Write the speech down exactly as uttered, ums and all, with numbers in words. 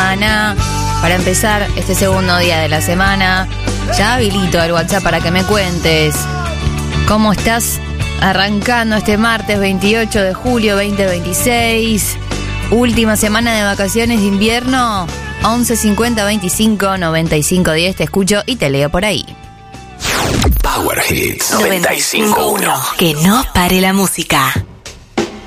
semana. Para empezar este segundo día de la semana, ya habilito el WhatsApp para que me cuentes cómo estás arrancando este martes veintiocho de julio veinte veintiséis. Última semana de vacaciones de invierno. Once cincuenta veinticinco noventa y cinco diez. Te escucho y te leo por ahí. Power Hits noventa y cinco punto uno. Que no pare la música.